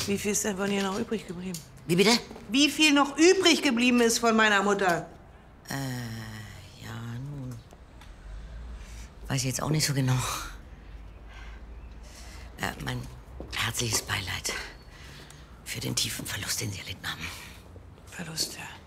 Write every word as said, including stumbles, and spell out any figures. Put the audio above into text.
Wie viel ist denn von ihr noch übrig geblieben? Wie bitte? Wie viel noch übrig geblieben ist von meiner Mutter? Äh, ja, nun. Weiß ich jetzt auch nicht so genau. Äh, mein herzliches Beileid für den tiefen Verlust, den Sie erlitten haben. Verlust, ja.